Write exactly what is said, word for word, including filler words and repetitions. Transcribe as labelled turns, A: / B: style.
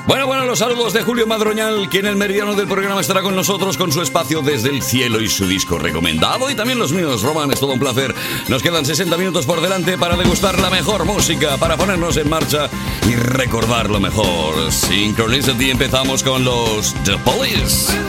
A: Bueno, bueno, los saludos de Julio Madroñal, que en el meridiano del programa estará con nosotros con su espacio Desde el Cielo y su disco recomendado. Y también los míos, Román, es todo un placer. Nos quedan sesenta minutos por delante para degustar la mejor música, para ponernos en marcha y recordar lo mejor. Synchronicity, empezamos con los The Police.